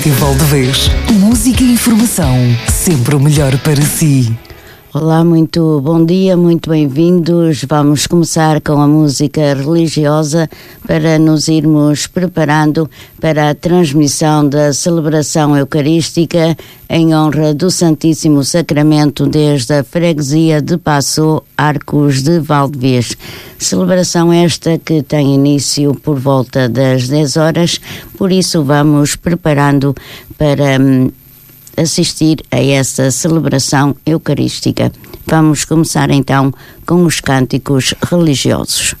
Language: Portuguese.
Valdevez, música e informação, sempre o melhor para si. Olá, muito bom dia, muito bem-vindos. Vamos começar com a música religiosa para nos irmos preparando para a transmissão da celebração eucarística em honra do Santíssimo Sacramento desde a freguesia de Paço, Arcos de Valdevez. Celebração esta que tem início por volta das 10 horas, por isso vamos preparando para assistir a essa celebração eucarística. Vamos começar então com os cânticos religiosos.